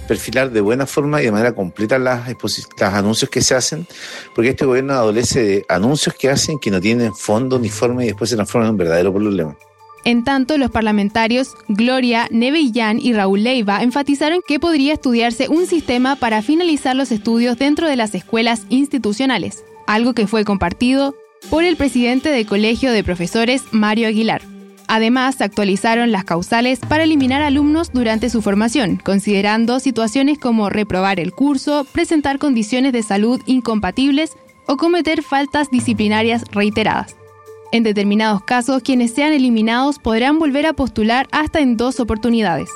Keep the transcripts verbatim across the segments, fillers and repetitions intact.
perfilar de buena forma y de manera completa las, exposi- los anuncios que se hacen, porque este gobierno adolece de anuncios que hacen que no tienen fondo ni forma y después se transforman en un verdadero problema. En tanto, los parlamentarios Gloria Nevillán y Raúl Leiva enfatizaron que podría estudiarse un sistema para finalizar los estudios dentro de las escuelas institucionales, algo que fue compartido por el presidente del Colegio de Profesores, Mario Aguilar. Además, se actualizaron las causales para eliminar alumnos durante su formación, considerando situaciones como reprobar el curso, presentar condiciones de salud incompatibles o cometer faltas disciplinarias reiteradas. En determinados casos, quienes sean eliminados podrán volver a postular hasta en dos oportunidades.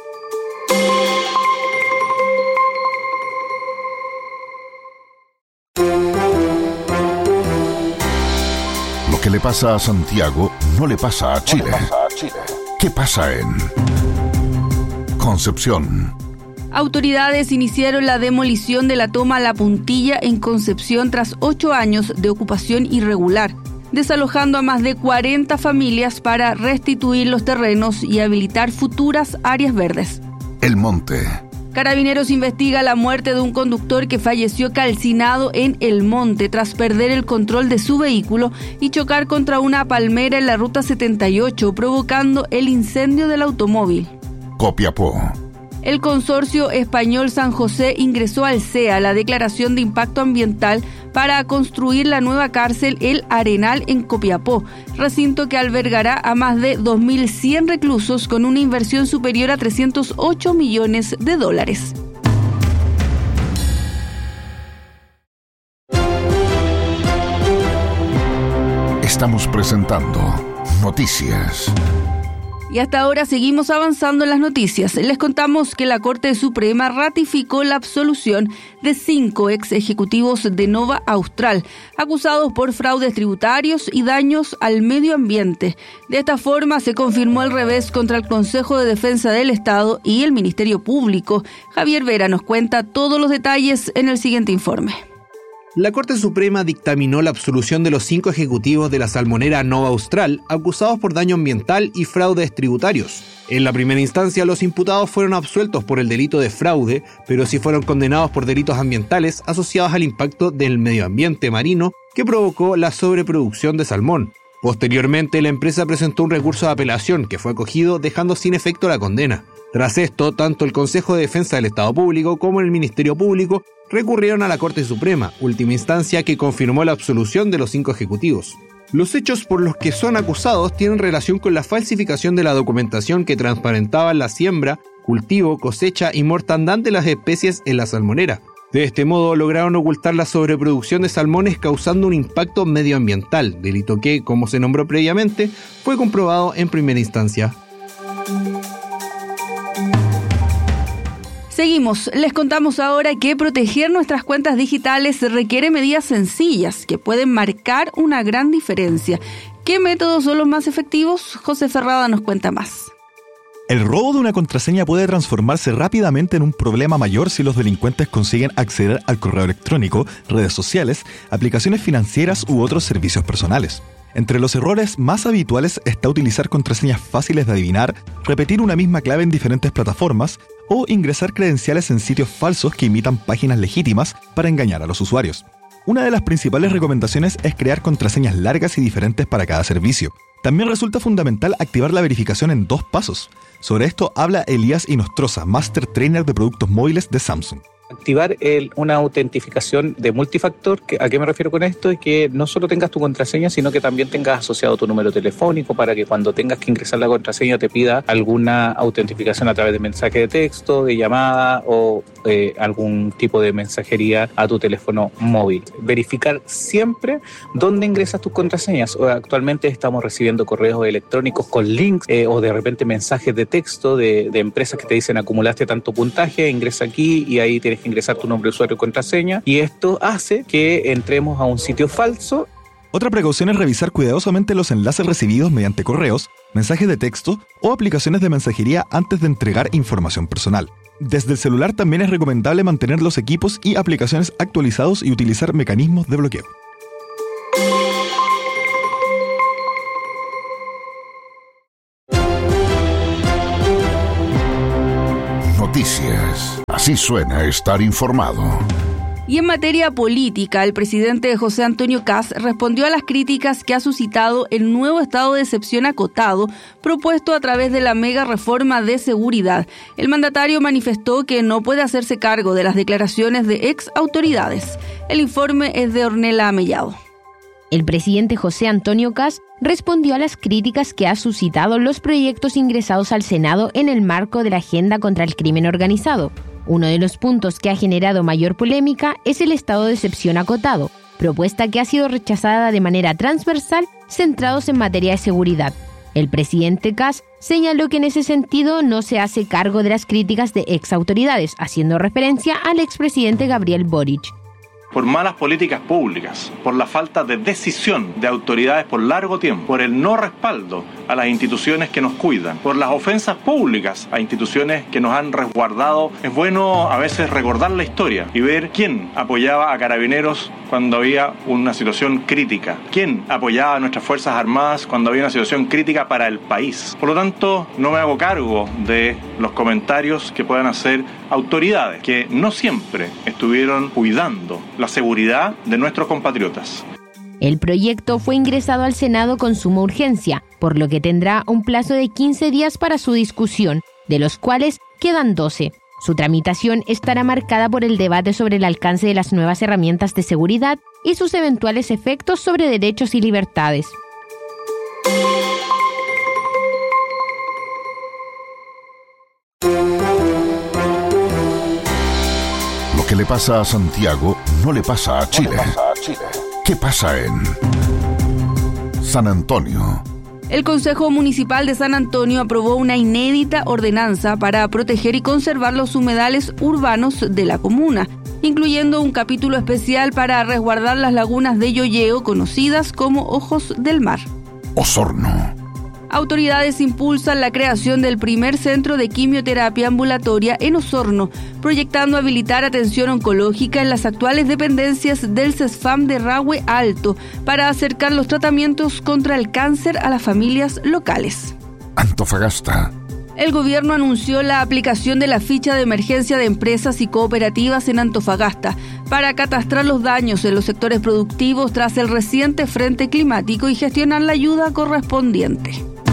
Lo que le pasa a Santiago no le pasa a Chile. No le pasa a Chile. ¿Qué pasa en Concepción? Autoridades iniciaron la demolición de la toma La Puntilla en Concepción tras ocho años de ocupación irregular, desalojando a más de cuarenta familias para restituir los terrenos y habilitar futuras áreas verdes. El Monte. Carabineros investiga la muerte de un conductor que falleció calcinado en El Monte tras perder el control de su vehículo y chocar contra una palmera en la ruta setenta y ocho, provocando el incendio del automóvil. Copiapó. El consorcio español San José ingresó al C E A la declaración de impacto ambiental para construir la nueva cárcel El Arenal en Copiapó, recinto que albergará a más de dos mil cien reclusos con una inversión superior a trescientos ocho millones de dólares. Estamos presentando Noticias. Y hasta ahora seguimos avanzando en las noticias. Les contamos que la Corte Suprema ratificó la absolución de cinco ex ejecutivos de Nova Austral, acusados por fraudes tributarios y daños al medio ambiente. De esta forma se confirmó el revés contra el Consejo de Defensa del Estado y el Ministerio Público. Javier Vera nos cuenta todos los detalles en el siguiente informe. La Corte Suprema dictaminó la absolución de los cinco ejecutivos de la salmonera Nova Austral, acusados por daño ambiental y fraudes tributarios. En la primera instancia, los imputados fueron absueltos por el delito de fraude, pero sí fueron condenados por delitos ambientales asociados al impacto del medio ambiente marino que provocó la sobreproducción de salmón. Posteriormente, la empresa presentó un recurso de apelación que fue acogido, dejando sin efecto la condena. Tras esto, tanto el Consejo de Defensa del Estado Público como el Ministerio Público recurrieron a la Corte Suprema, última instancia que confirmó la absolución de los cinco ejecutivos. Los hechos por los que son acusados tienen relación con la falsificación de la documentación que transparentaba la siembra, cultivo, cosecha y mortandad de las especies en la salmonera. De este modo lograron ocultar la sobreproducción de salmones causando un impacto medioambiental, delito que, como se nombró previamente, fue comprobado en primera instancia. Seguimos, les contamos ahora que proteger nuestras cuentas digitales requiere medidas sencillas que pueden marcar una gran diferencia. ¿Qué métodos son los más efectivos? José Ferrada nos cuenta más. El robo de una contraseña puede transformarse rápidamente en un problema mayor si los delincuentes consiguen acceder al correo electrónico, redes sociales, aplicaciones financieras u otros servicios personales. Entre los errores más habituales está utilizar contraseñas fáciles de adivinar, repetir una misma clave en diferentes plataformas o ingresar credenciales en sitios falsos que imitan páginas legítimas para engañar a los usuarios. Una de las principales recomendaciones es crear contraseñas largas y diferentes para cada servicio. También resulta fundamental activar la verificación en dos pasos. Sobre esto habla Elías Inostroza, Master Trainer de productos móviles de Samsung. Activar el, una autentificación de multifactor. ¿A qué me refiero con esto? Es que no solo tengas tu contraseña, sino que también tengas asociado tu número telefónico para que cuando tengas que ingresar la contraseña te pida alguna autentificación a través de mensaje de texto, de llamada o eh, algún tipo de mensajería a tu teléfono móvil. Verificar siempre dónde ingresas tus contraseñas. Actualmente estamos recibiendo correos electrónicos con links eh, o de repente mensajes de texto de, de empresas que te dicen acumulaste tanto puntaje, ingresa aquí y ahí tienes que ingresar tu nombre de usuario y contraseña, y esto hace que entremos a un sitio falso. Otra precaución es revisar cuidadosamente los enlaces recibidos mediante correos, mensajes de texto o aplicaciones de mensajería antes de entregar información personal. Desde el celular también es recomendable mantener los equipos y aplicaciones actualizados y utilizar mecanismos de bloqueo. Noticias. Así suena estar informado. Y en materia política, el presidente José Antonio Kast respondió a las críticas que ha suscitado el nuevo estado de excepción acotado propuesto a través de la mega reforma de seguridad. El mandatario manifestó que no puede hacerse cargo de las declaraciones de ex autoridades. El informe es de Ornella Mellado. El presidente José Antonio Kast respondió a las críticas que ha suscitado los proyectos ingresados al Senado en el marco de la agenda contra el crimen organizado. Uno de los puntos que ha generado mayor polémica es el estado de excepción acotado, propuesta que ha sido rechazada de manera transversal, centrados en materia de seguridad. El presidente Kast señaló que en ese sentido no se hace cargo de las críticas de ex autoridades, haciendo referencia al expresidente Gabriel Boric. Por malas políticas públicas, por la falta de decisión de autoridades por largo tiempo, por el no respaldo a las instituciones que nos cuidan, por las ofensas públicas a instituciones que nos han resguardado. Es bueno a veces recordar la historia y ver quién apoyaba a Carabineros cuando había una situación crítica, quién apoyaba a nuestras Fuerzas Armadas cuando había una situación crítica para el país. Por lo tanto, no me hago cargo de los comentarios que puedan hacer autoridades que no siempre estuvieron cuidando la seguridad de nuestros compatriotas. El proyecto fue ingresado al Senado con suma urgencia, por lo que tendrá un plazo de quince días para su discusión, de los cuales quedan doce. Su tramitación estará marcada por el debate sobre el alcance de las nuevas herramientas de seguridad y sus eventuales efectos sobre derechos y libertades. Lo que le pasa a Santiago no le pasa a Chile. ¿Qué pasa en San Antonio? El Consejo Municipal de San Antonio aprobó una inédita ordenanza para proteger y conservar los humedales urbanos de la comuna, incluyendo un capítulo especial para resguardar las lagunas de Yoyeo, conocidas como Ojos del Mar. Osorno. Autoridades impulsan la creación del primer centro de quimioterapia ambulatoria en Osorno, proyectando habilitar atención oncológica en las actuales dependencias del CESFAM de Rahue Alto para acercar los tratamientos contra el cáncer a las familias locales. Antofagasta. El gobierno anunció la aplicación de la ficha de emergencia de empresas y cooperativas en Antofagasta para catastrar los daños en los sectores productivos tras el reciente frente climático y gestionar la ayuda correspondiente.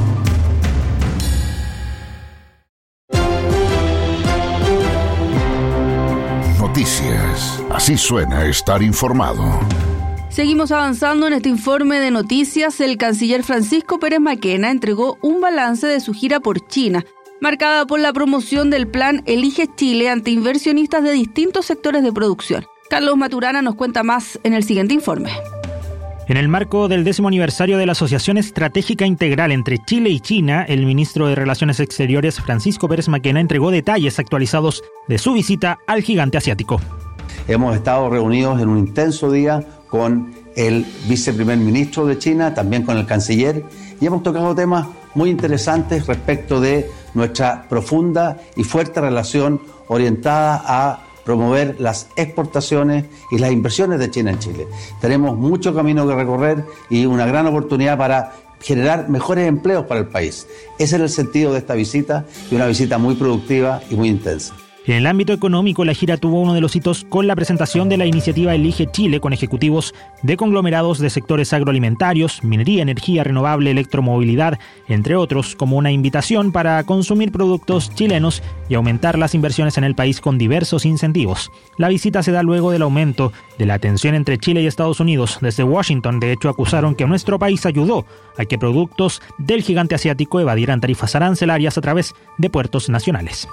Noticias. Así suena estar informado. Seguimos avanzando en este informe de noticias. El canciller Francisco Pérez Maquena entregó un balance de su gira por China, marcada por la promoción del plan Elige Chile ante inversionistas de distintos sectores de producción. Carlos Maturana nos cuenta más en el siguiente informe. En el marco del décimo aniversario de la Asociación Estratégica Integral entre Chile y China, el ministro de Relaciones Exteriores, Francisco Pérez Maquena, entregó detalles actualizados de su visita al gigante asiático. Hemos estado reunidos en un intenso día con el viceprimer ministro de China, también con el canciller, y hemos tocado temas muy interesantes respecto de nuestra profunda y fuerte relación orientada a promover las exportaciones y las inversiones de China en Chile. Tenemos mucho camino que recorrer y una gran oportunidad para generar mejores empleos para el país. Ese es el sentido de esta visita, y una visita muy productiva y muy intensa. En el ámbito económico, la gira tuvo uno de los hitos con la presentación de la iniciativa Elige Chile con ejecutivos de conglomerados de sectores agroalimentarios, minería, energía renovable, electromovilidad, entre otros, como una invitación para consumir productos chilenos y aumentar las inversiones en el país con diversos incentivos. La visita se da luego del aumento de la tensión entre Chile y Estados Unidos. Desde Washington, de hecho, acusaron que nuestro país ayudó a que productos del gigante asiático evadieran tarifas arancelarias a través de puertos nacionales.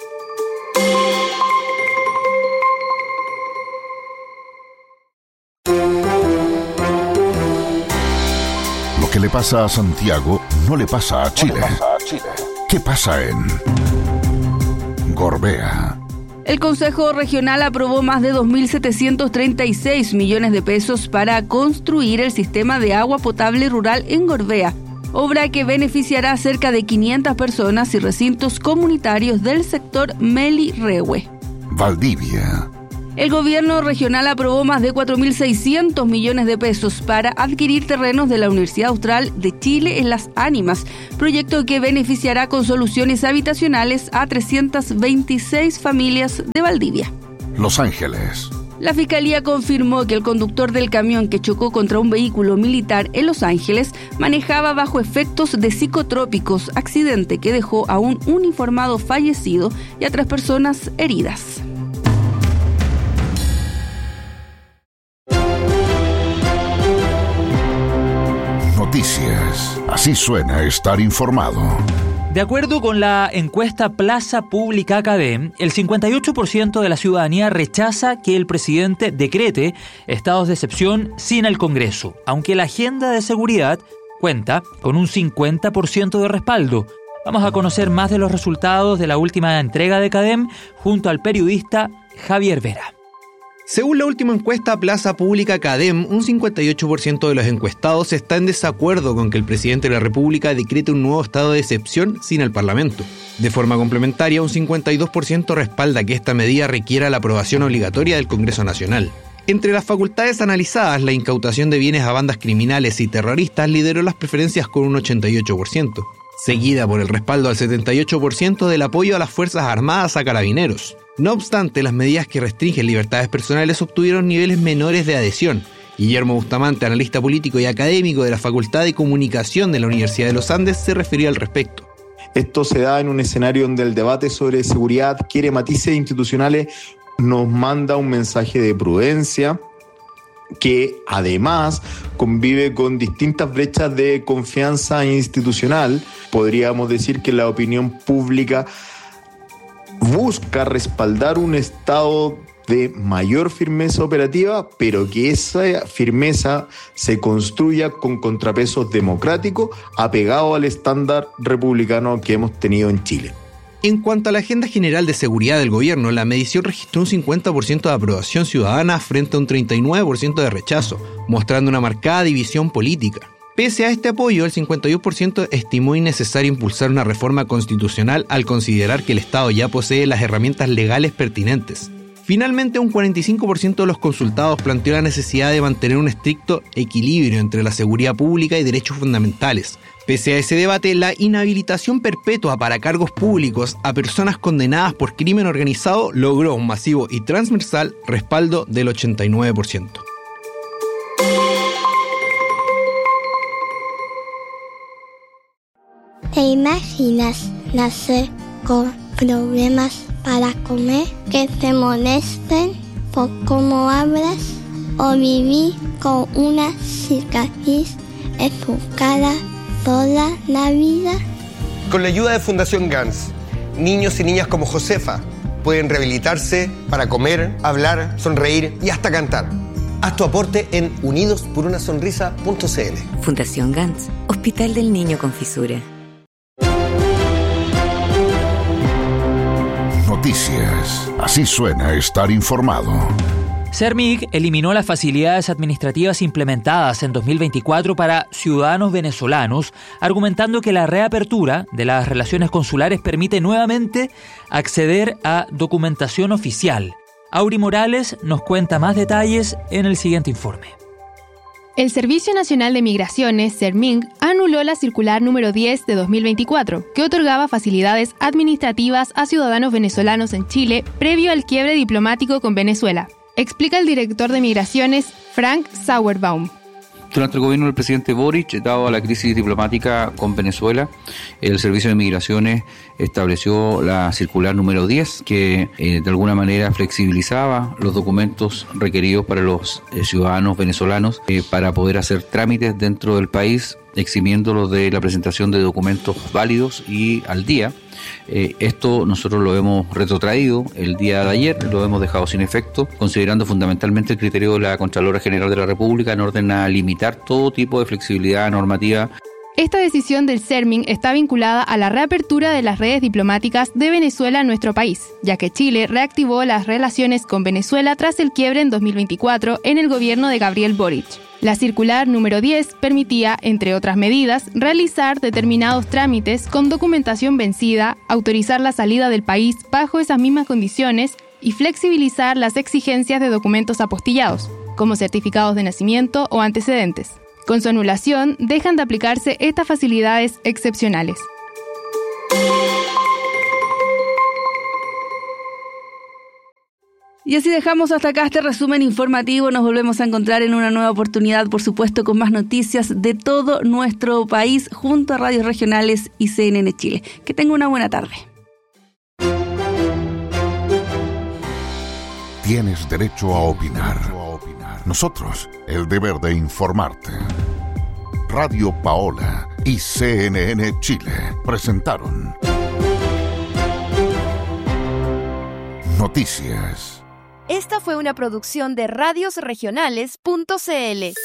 Lo que le pasa a Santiago no le pasa a Chile. ¿Qué pasa en Gorbea? El Consejo Regional aprobó más de dos mil setecientos treinta y seis millones de pesos para construir el sistema de agua potable rural en Gorbea, obra que beneficiará a cerca de quinientas personas y recintos comunitarios del sector Meli-Rehue. Valdivia. El gobierno regional aprobó más de cuatro mil seiscientos millones de pesos para adquirir terrenos de la Universidad Austral de Chile en Las Ánimas, proyecto que beneficiará con soluciones habitacionales a trescientas veintiséis familias de Valdivia. Los Ángeles. La Fiscalía confirmó que el conductor del camión que chocó contra un vehículo militar en Los Ángeles manejaba bajo efectos de psicotrópicos, accidente que dejó a un uniformado fallecido y a tres personas heridas. Noticias. Así suena estar informado. De acuerdo con la encuesta Plaza Pública CADEM, el cincuenta y ocho por ciento de la ciudadanía rechaza que el presidente decrete estados de excepción sin el Congreso, aunque la agenda de seguridad cuenta con un cincuenta por ciento de respaldo. Vamos a conocer más de los resultados de la última entrega de CADEM junto al periodista Javier Vera. Según la última encuesta Plaza Pública CADEM, un cincuenta y ocho por ciento de los encuestados está en desacuerdo con que el presidente de la República decrete un nuevo estado de excepción sin el Parlamento. De forma complementaria, un cincuenta y dos por ciento respalda que esta medida requiera la aprobación obligatoria del Congreso Nacional. Entre las facultades analizadas, la incautación de bienes a bandas criminales y terroristas lideró las preferencias con un ochenta y ocho por ciento, seguida por el respaldo al setenta y ocho por ciento del apoyo a las Fuerzas Armadas a Carabineros. No obstante, las medidas que restringen libertades personales obtuvieron niveles menores de adhesión. Guillermo Bustamante, analista político y académico de la Facultad de Comunicación de la Universidad de los Andes, se refirió al respecto. Esto se da en un escenario donde el debate sobre seguridad quiere matices institucionales, nos manda un mensaje de prudencia, que además convive con distintas brechas de confianza institucional. Podríamos decir que la opinión pública busca respaldar un estado de mayor firmeza operativa, pero que esa firmeza se construya con contrapesos democráticos apegados al estándar republicano que hemos tenido en Chile. En cuanto a la agenda general de seguridad del gobierno, la medición registró un cincuenta por ciento de aprobación ciudadana frente a un treinta y nueve por ciento de rechazo, mostrando una marcada división política. Pese a este apoyo, el cincuenta y uno por ciento estimó innecesario impulsar una reforma constitucional al considerar que el Estado ya posee las herramientas legales pertinentes. Finalmente, un cuarenta y cinco por ciento de los consultados planteó la necesidad de mantener un estricto equilibrio entre la seguridad pública y derechos fundamentales. Pese a ese debate, la inhabilitación perpetua para cargos públicos a personas condenadas por crimen organizado logró un masivo y transversal respaldo del ochenta y nueve por ciento. ¿Te imaginas nacer con problemas para comer, que te molesten por cómo hablas, o vivir con una cicatriz en tu cara toda la vida? Con la ayuda de Fundación Gans, niños y niñas como Josefa pueden rehabilitarse para comer, hablar, sonreír y hasta cantar. Haz tu aporte en unidos por una sonrisa punto c l. Fundación Gans, Hospital del Niño con Fisura. Noticias. Así suena estar informado. CERMIG eliminó las facilidades administrativas implementadas en dos mil veinticuatro para ciudadanos venezolanos, argumentando que la reapertura de las relaciones consulares permite nuevamente acceder a documentación oficial. Auri Morales nos cuenta más detalles en el siguiente informe. El Servicio Nacional de Migraciones, CERMIG, anuló la circular número diez de dos mil veinticuatro, que otorgaba facilidades administrativas a ciudadanos venezolanos en Chile previo al quiebre diplomático con Venezuela. Explica el director de Migraciones, Frank Sauerbaum. Durante el gobierno del presidente Boric, dado a la crisis diplomática con Venezuela, el Servicio de Migraciones estableció la circular número diez, que eh, de alguna manera flexibilizaba los documentos requeridos para los eh, ciudadanos venezolanos eh, para poder hacer trámites dentro del país, eximiéndolos de la presentación de documentos válidos y al día. Eh, esto nosotros lo hemos retrotraído el día de ayer, lo hemos dejado sin efecto, considerando fundamentalmente el criterio de la Contralora General de la República en orden a limitar todo tipo de flexibilidad normativa. Esta decisión del CERMIG está vinculada a la reapertura de las redes diplomáticas de Venezuela en nuestro país, ya que Chile reactivó las relaciones con Venezuela tras el quiebre en dos mil veinticuatro en el gobierno de Gabriel Boric. La circular número diez permitía, entre otras medidas, realizar determinados trámites con documentación vencida, autorizar la salida del país bajo esas mismas condiciones y flexibilizar las exigencias de documentos apostillados, como certificados de nacimiento o antecedentes. Con su anulación, dejan de aplicarse estas facilidades excepcionales. Y así dejamos hasta acá este resumen informativo. Nos volvemos a encontrar en una nueva oportunidad, por supuesto, con más noticias de todo nuestro país, junto a radios regionales y C N N Chile. Que tenga una buena tarde. Tienes derecho a opinar. Nosotros, el deber de informarte. Radio Paola y C N N Chile presentaron Noticias. Esta fue una producción de radios regionales punto c l.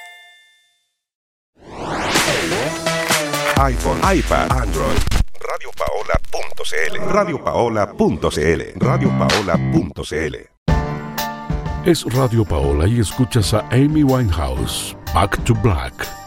iPhone, iPad, Android. radio paola punto c l. radio paola punto c l. radio paola punto c l. Es Radio Paola y escuchas a Amy Winehouse, Back to Black.